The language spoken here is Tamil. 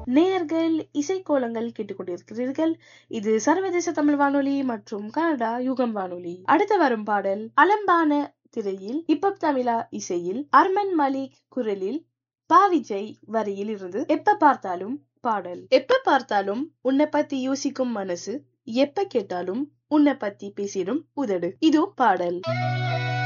நேயர்கள் இசைக்கோலங்கள் கேட்டுக்கொண்டிருக்கிறீர்கள். இது சர்வதேச தமிழ் வானொலி மற்றும் கனடா யுகம் வானொலி. அடுத்து வரும் பாடல் அலம்பான திரையில் இப்பப் தமிழா இசையில் அர்மன் மலிக் குரலில் பாவிஜய் வரியில் இருந்து எப்ப பார்த்தாலும் பாடல். எப்ப பார்த்தாலும் உன்னை பத்தி யோசிக்கும் மனசு, எப்ப கேட்டாலும் உன்னை பத்தி பேசிடும் உதடு. இதோ பாடல்.